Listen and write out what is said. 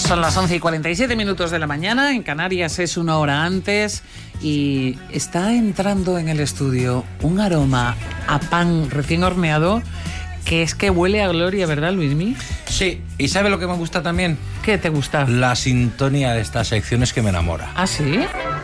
Son las 11:47 de la mañana, en Canarias es una hora antes y está entrando en el estudio un aroma a pan recién horneado que es que huele a gloria, ¿verdad, Luismi? Sí, ¿y sabe lo que me gusta también? ¿Qué te gusta? La sintonía de estas secciones que me enamora. ¿Ah, sí?